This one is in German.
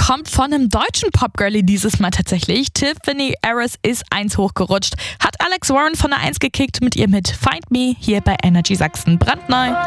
kommt von einem deutschen Popgirlie dieses Mal tatsächlich. Tiffany Harris ist 1 hochgerutscht. Hat Alex Warren von der 1 gekickt mit ihr mit Find Me hier bei Energy Sachsen brandneu.